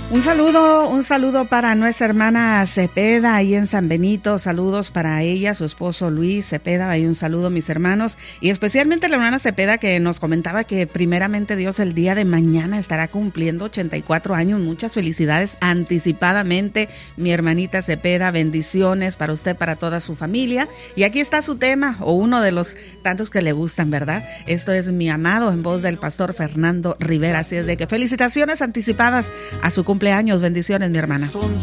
Un saludo para nuestra hermana Cepeda ahí en San Benito. Saludos para ella, su esposo Luis Cepeda. Ahí un saludo, mis hermanos. Y especialmente la hermana Cepeda, que nos comentaba que primeramente Dios el día de mañana estará cumpliendo 84 años. Muchas felicidades anticipadamente, mi hermanita Cepeda. Bendiciones para usted, para toda su familia. Y aquí está su tema, o uno de los tantos que le gustan, ¿verdad? Esto es Mi Amado, en voz del pastor Fernando Rivera. Así es de que felicitaciones anticipadas a su cumpleaños. Bendiciones, mi hermana. Son